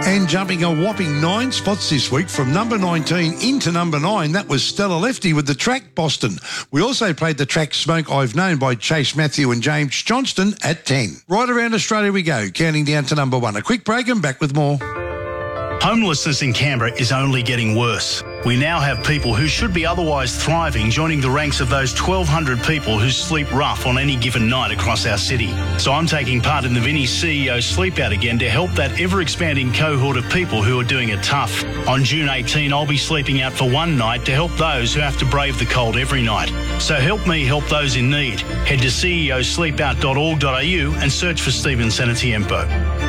And jumping a whopping 9 spots this week from number 19 into number 9, that was Stella Lefty with the track Boston. We also played the track Smoke I've Known by Chase Matthew and James Johnston at 10. Right around Australia we go, counting down to number 1. A quick break and back with more. Homelessness in Canberra is only getting worse. We now have people who should be otherwise thriving joining the ranks of those 1,200 people who sleep rough on any given night across our city. So I'm taking part in the Vinnie's CEO Sleep Out again to help that ever-expanding cohort of people who are doing it tough. On June 18, I'll be sleeping out for one night to help those who have to brave the cold every night. So help me help those in need. Head to ceosleepout.org.au and search for Stephen Senatiempo.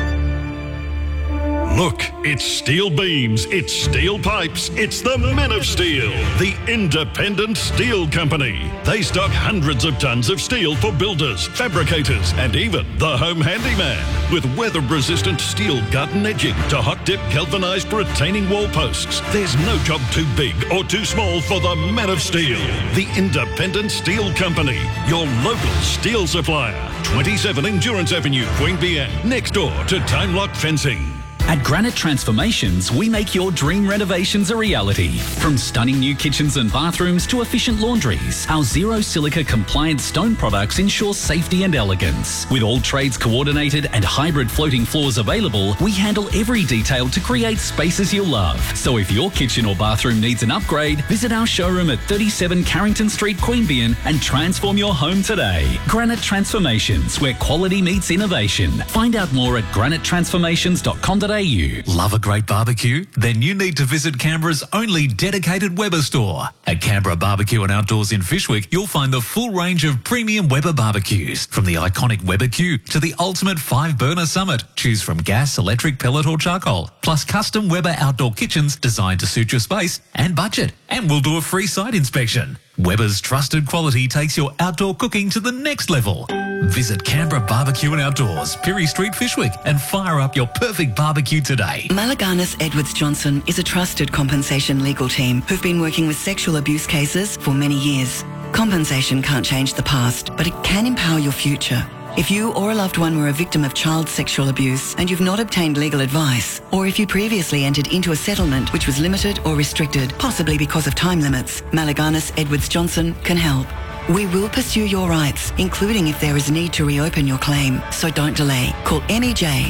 Look, it's steel beams, it's steel pipes, it's the Men of Steel, the independent steel company. They stock hundreds of tons of steel for builders, fabricators, and even the home handyman. With weather-resistant steel garden edging to hot-dip galvanized retaining wall posts, there's no job too big or too small for the Men of Steel, the independent steel company, your local steel supplier. 27 Endurance Avenue, Queanbeyan, next door to Time Lock Fencing. At Granite Transformations, we make your dream renovations a reality. From stunning new kitchens and bathrooms to efficient laundries, our zero silica compliant stone products ensure safety and elegance. With all trades coordinated and hybrid floating floors available, we handle every detail to create spaces you'll love. So if your kitchen or bathroom needs an upgrade, visit our showroom at 37 Carrington Street, Queanbeyan and transform your home today. Granite Transformations, where quality meets innovation. Find out more at granitetransformations.com.au. Love a great barbecue? Then you need to visit Canberra's only dedicated Weber store. At Canberra Barbecue and Outdoors in Fyshwick, you'll find the full range of premium Weber barbecues. From the iconic Weber Q to the ultimate 5-burner Summit. Choose from gas, electric, pellet or charcoal. Plus custom Weber outdoor kitchens designed to suit your space and budget. And we'll do a free site inspection. Weber's trusted quality takes your outdoor cooking to the next level. Visit Canberra Barbecue and Outdoors, Pirie Street, Fyshwick, and fire up your perfect barbecue today. Malaganas Edwards Johnson is a trusted compensation legal team who've been working with sexual abuse cases for many years. Compensation can't change the past, but it can empower your future. If you or a loved one were a victim of child sexual abuse and you've not obtained legal advice, or if you previously entered into a settlement which was limited or restricted, possibly because of time limits, Malaganas Edwards Johnson can help. We will pursue your rights, including if there is a need to reopen your claim. So don't delay. Call MEJ,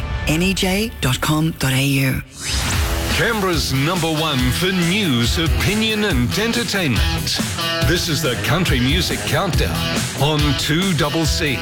mej.com.au. Canberra's #1 for news, opinion and entertainment. This is the Country Music Countdown on 2CC.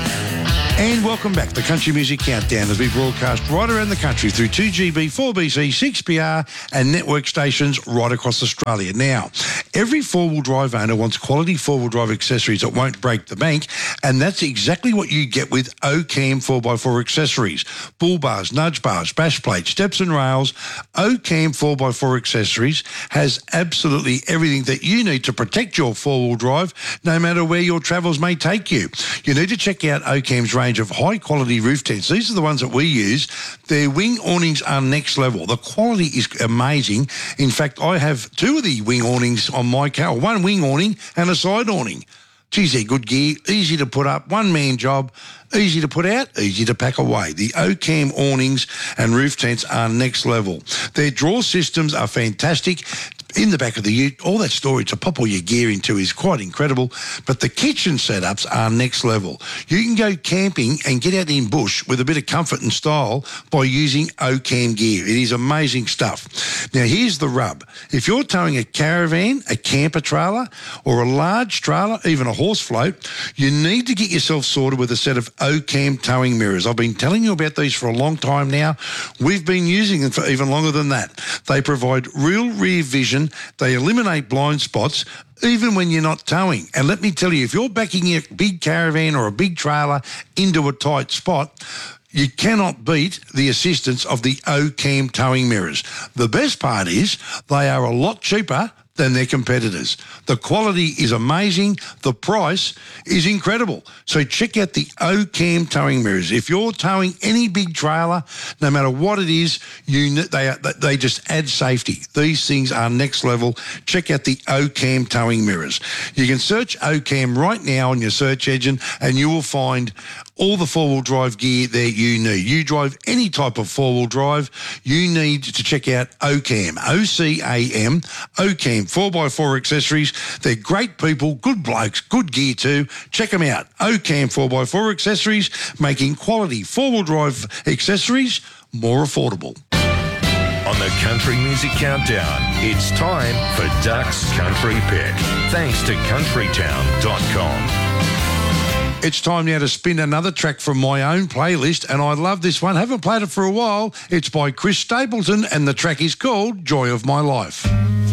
And welcome back, the Country Music Countdown, as we broadcast right around the country through 2GB, 4BC, 6PR and network stations right across Australia. Now, every four-wheel drive owner wants quality four-wheel drive accessories that won't break the bank, and that's exactly what you get with Ocam 4x4 accessories. Bull bars, nudge bars, bash plates, steps and rails. Ocam 4x4 accessories has absolutely everything that you need to protect your four-wheel drive, no matter where your travels may take you. You need to check out Ocam's range of high-quality roof tents. These are the ones that we use. Their wing awnings are next level. The quality is amazing. In fact, I have two of the wing awnings on my car, one wing awning and a side awning. Geez, they're good gear, easy to put up, one-man job, easy to put out, easy to pack away. The Ocam awnings and roof tents are next level. Their drawer systems are fantastic. In the back of the ute, all that storage to pop all your gear into is quite incredible, but the kitchen setups are next level. You can go camping and get out in bush with a bit of comfort and style by using Ocam gear. It is amazing stuff. Now, here's the rub. If you're towing a caravan, a camper trailer, or a large trailer, even a horse float, you need to get yourself sorted with a set of Ocam towing mirrors. I've been telling you about these for a long time now. We've been using them for even longer than that. They provide real rear vision. They eliminate blind spots even when you're not towing. And let me tell you, if you're backing a big caravan or a big trailer into a tight spot, you cannot beat the assistance of the Ocam towing mirrors. The best part is they are a lot cheaper than their competitors. The quality is amazing. The price is incredible. So check out the Ocam towing mirrors. If you're towing any big trailer, no matter what it is, they just add safety. These things are next level. Check out the Ocam towing mirrors. You can search Ocam right now on your search engine and you will find all the four-wheel drive gear that you need. You drive any type of four-wheel drive, you need to check out Ocam, O-C-A-M, Ocam 4x4 accessories. They're great people, good blokes, good gear too. Check them out. Ocam 4x4 accessories, making quality four-wheel drive accessories more affordable. On the Country Music Countdown, it's time for Duck's Country Pick, thanks to countrytown.com. It's time now to spin another track from my own playlist, and I love this one. Haven't played it for a while. It's by Chris Stapleton, and the track is called Joy of My Life.